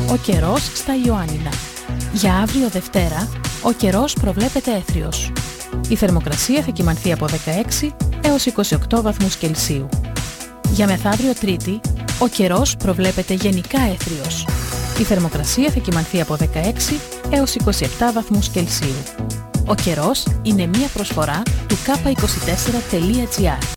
Ο καιρός στα Ιωάννινα. Για αύριο Δευτέρα, ο καιρός προβλέπεται έθριος. Η θερμοκρασία θα κυμανθεί από 16 έως 28 βαθμούς Κελσίου. Για μεθαύριο Τρίτη, ο καιρός προβλέπεται γενικά έθριος. Η θερμοκρασία θα κυμανθεί από 16 έως 27 βαθμούς Κελσίου. Ο καιρός είναι μία προσφορά του k24.gr.